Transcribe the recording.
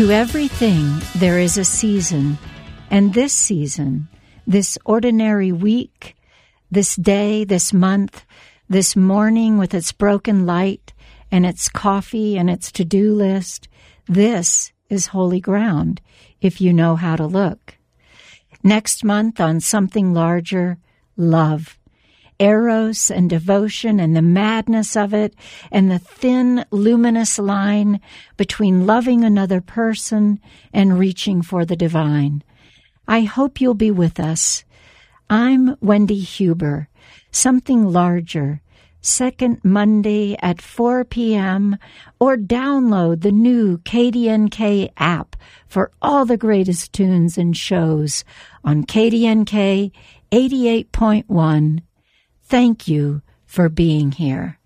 To everything there is a season, and this season, this ordinary week, this day, this month, this morning with its broken light and its coffee and its to-do list, this is holy ground if you know how to look. Next month on something larger, love. Eros and devotion and the madness of it and the thin, luminous line between loving another person and reaching for the divine. I hope you'll be with us. I'm Wendy Huber. Something larger. Second Monday at 4 p.m. or download the new KDNK app for all the greatest tunes and shows on KDNK 88.1. Thank you for being here.